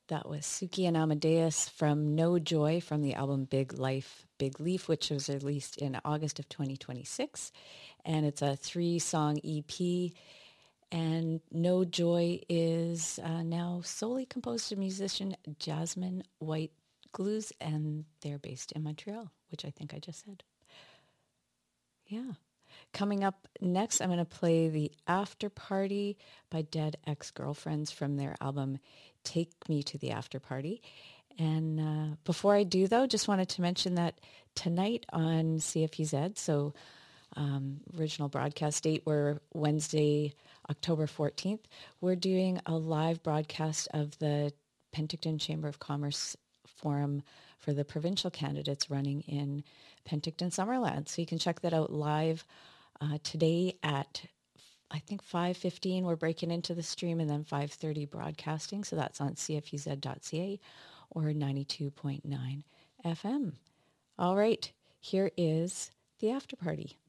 That was Suki and Amadeus from No Joy from the album Big Life, Big Leaf, which was released in August of 2026. And it's a 3-song EP. And No Joy is now solely composed of musician Jasmine White Glues, and they're based in Montreal, which I think I just said. Yeah. Coming up next, I'm going to play The After Party by Dead Ex-Girlfriends from their album Take Me to the After Party. And before I do, though, just wanted to mention that tonight on CFUZ, so original broadcast date were Wednesday, October 14th, we're doing a live broadcast of the Penticton Chamber of Commerce Forum for the provincial candidates running in Penticton Summerland. So you can check that out live today at, I think, 5:15. We're breaking into the stream, and then 5:30 broadcasting. So that's on cfuz.ca or 92.9 FM. All right, here is The After Party.